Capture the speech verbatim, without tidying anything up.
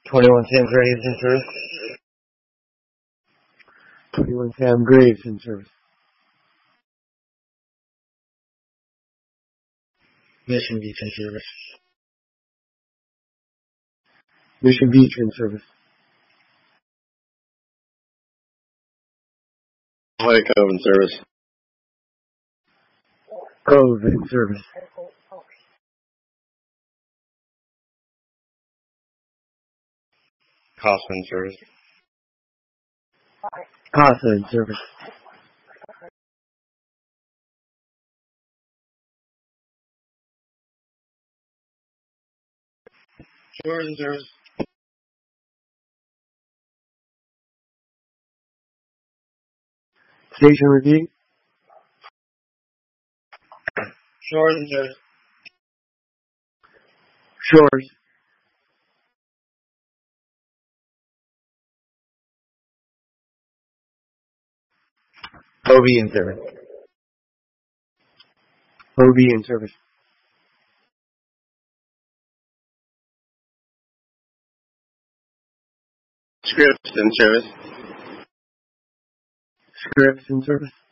twenty-one Sam Graves in service. twenty-one Sam Graves in service. Mission Beach in service. Mission Beach in service. White Cove in service. Cove in service. Casa in service. Casa in service. Shores in service. Station review. Shores in service. Shores. O B in service. O B in service. Scripps in service. Scripps in service.